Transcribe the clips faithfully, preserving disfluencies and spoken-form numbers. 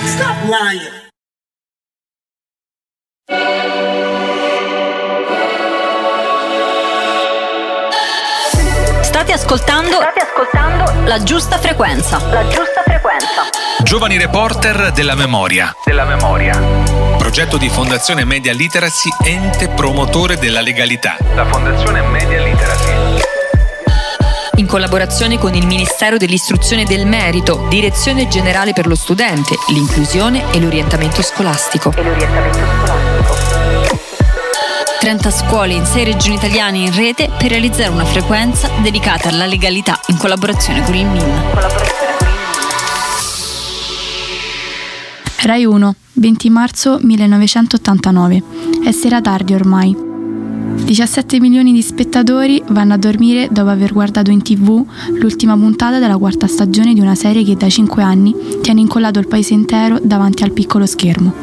Stop lying. State ascoltando, State ascoltando La Giusta Frequenza. La Giusta Frequenza. Giovani reporter della memoria. Della memoria. Progetto di Fondazione Media Literacy, ente promotore della legalità. La Fondazione Media Literacy. In collaborazione con il Ministero dell'Istruzione e del Merito, Direzione Generale per lo Studente, l'Inclusione e l'Orientamento Scolastico. E l'orientamento scolastico. trenta scuole in sei regioni italiane in rete per realizzare una frequenza dedicata alla legalità in collaborazione con il M I N. Rai uno, venti marzo millenovecentottantanove. È sera tardi ormai. diciassette milioni di spettatori vanno a dormire dopo aver guardato in tv l'ultima puntata della quarta stagione di una serie che da cinque anni tiene incollato il paese intero davanti al piccolo schermo.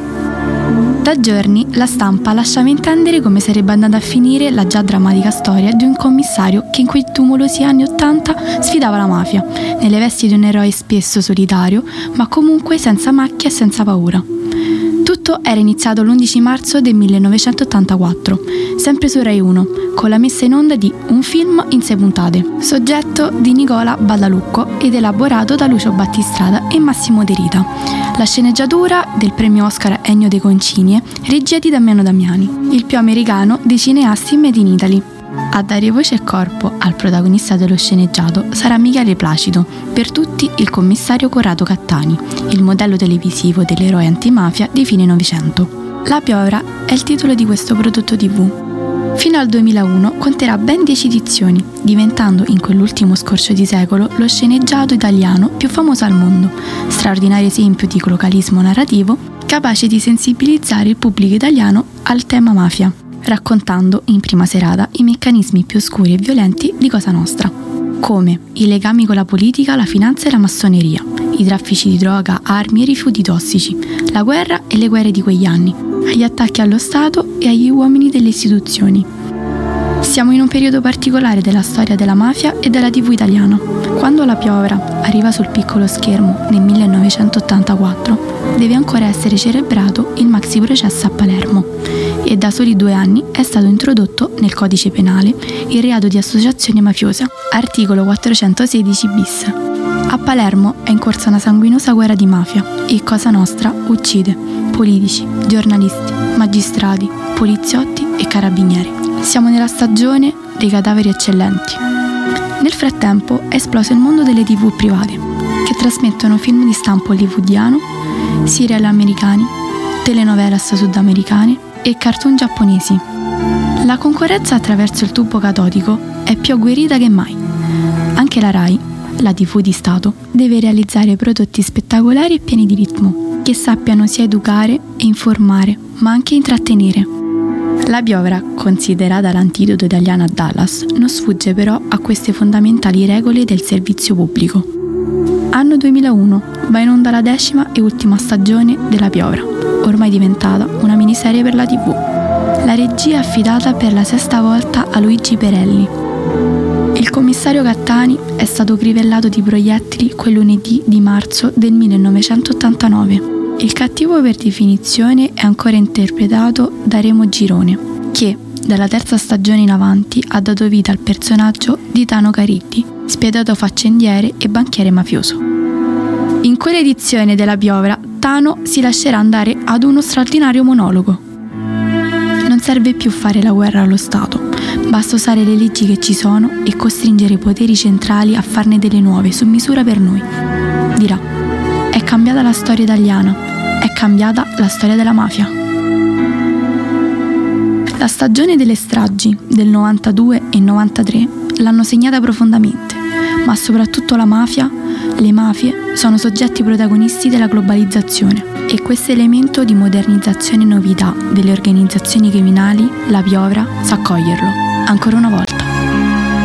Da giorni la stampa lasciava intendere come sarebbe andata a finire la già drammatica storia di un commissario che in quei tumolosi anni ottanta sfidava la mafia, nelle vesti di un eroe spesso solitario, ma comunque senza macchia e senza paura. Tutto era iniziato l'undici marzo del millenovecentottantaquattro, sempre su Rai uno, con la messa in onda di Un film in sei puntate, soggetto di Nicola Badalucco ed elaborato da Lucio Battistrada e Massimo De Rita. La sceneggiatura del premio Oscar Ennio De Concinie, regia di Damiano Damiani, il più americano dei cineasti made in Italy. A dare voce e corpo al protagonista dello sceneggiato sarà Michele Placido, per tutti il commissario Corrado Cattani, il modello televisivo dell'eroe antimafia di fine Novecento. La Piovra è il titolo di questo prodotto tivù. Fino al duemilauno conterà ben dieci edizioni, diventando in quell'ultimo scorcio di secolo lo sceneggiato italiano più famoso al mondo, straordinario esempio di localismo narrativo capace di sensibilizzare il pubblico italiano al tema mafia, raccontando in prima serata i meccanismi più oscuri e violenti di Cosa Nostra, come i legami con la politica, la finanza e la massoneria, i traffici di droga, armi e rifiuti tossici, la guerra e le guerre di quegli anni, agli attacchi allo Stato e agli uomini delle istituzioni. Siamo in un periodo particolare della storia della mafia e della tivù italiana. Quando La Piovra arriva sul piccolo schermo nel millenovecentottantaquattro, deve ancora essere celebrato il maxi processo a Palermo e da soli due anni è stato introdotto nel codice penale il reato di associazione mafiosa, articolo quattrocentosedici bis. A Palermo è in corso una sanguinosa guerra di mafia e Cosa Nostra uccide politici, giornalisti, magistrati, poliziotti e carabinieri. Siamo nella stagione dei cadaveri eccellenti. Nel frattempo è esploso il mondo delle tivù private, che trasmettono film di stampo hollywoodiano, serial americani, telenovelas sudamericane e cartoon giapponesi. La concorrenza attraverso il tubo catodico è più agguerrita che mai. Anche la Rai, la tivù di Stato, deve realizzare prodotti spettacolari e pieni di ritmo, che sappiano sia educare e informare, ma anche intrattenere. La Piovra, considerata l'antidoto italiano a Dallas, non sfugge però a queste fondamentali regole del servizio pubblico. Anno duemilauno, va in onda la decima e ultima stagione della Piovra, ormai diventata una miniserie per la tivù. La regia è affidata per la sesta volta a Luigi Perelli. Il commissario Cattani è stato crivellato di proiettili quel lunedì di marzo del millenovecentottantanove. Il cattivo per definizione è ancora interpretato da Remo Girone, che dalla terza stagione in avanti ha dato vita al personaggio di Tano Cariddi, spietato faccendiere e banchiere mafioso. In quell'edizione della Piovra, Tano si lascerà andare ad uno straordinario monologo. Non serve più fare la guerra allo Stato, basta usare le leggi che ci sono e costringere i poteri centrali a farne delle nuove su misura per noi. Dirà, è cambiata la storia italiana, è cambiata la storia della mafia. La stagione delle stragi del novantadue e novantatré l'hanno segnata profondamente, ma soprattutto la mafia, le mafie sono soggetti protagonisti della globalizzazione e questo elemento di modernizzazione e novità delle organizzazioni criminali, la Piovra sa coglierlo, ancora una volta.